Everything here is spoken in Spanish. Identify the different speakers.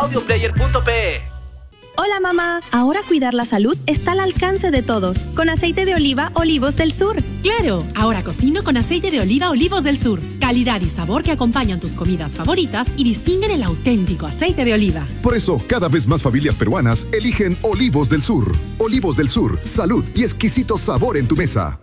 Speaker 1: audioplayer.pe.
Speaker 2: Hola mamá, ahora cuidar la salud está al alcance de todos, con aceite de oliva Olivos del Sur.
Speaker 3: ¡Claro! Ahora cocino con aceite de oliva Olivos del Sur. Calidad y sabor que acompañan tus comidas favoritas y distinguen el auténtico aceite de oliva.
Speaker 4: Por eso, cada vez más familias peruanas eligen Olivos del Sur. Olivos del Sur, salud y exquisito sabor en tu mesa.